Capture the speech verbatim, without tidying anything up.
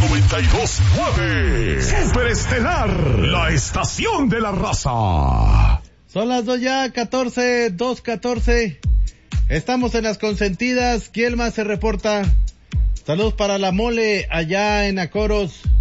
noventa y dos punto nueve. Superestelar, la estación de la raza. Son las dos ya, catorce, dos catorce. Estamos en las consentidas. ¿Quién más se reporta? Saludos para la mole allá en Acoros.